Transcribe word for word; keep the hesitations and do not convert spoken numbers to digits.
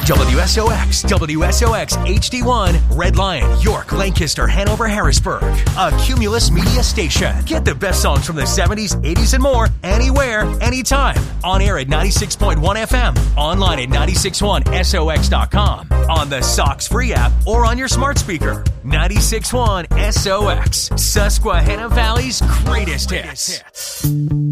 W S O X, W S O X H D one, Red Lion, York, Lancaster, Hanover, Harrisburg. A Cumulus Media station. Get the best songs from the seventies, eighties, and more anywhere, anytime. On air at ninety-six point one F M. Online at nine six one S O X dot com. On the Sox free app or on your smart speaker. ninety-six point one S O X. Susquehanna Valley's greatest hits.